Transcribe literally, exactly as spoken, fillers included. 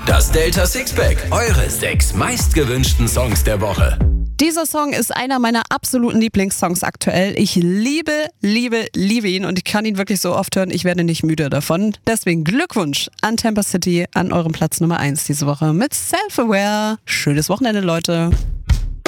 Das Delta Sixpack, eure sechs meistgewünschten Songs der Woche. Dieser Song ist einer meiner absoluten Lieblingssongs aktuell. Ich liebe, liebe, liebe ihn und ich kann ihn wirklich so oft hören, ich werde nicht müde davon. Deswegen Glückwunsch an Temper City, an eurem Platz Nummer eins diese Woche mit Self-Aware. Schönes Wochenende, Leute.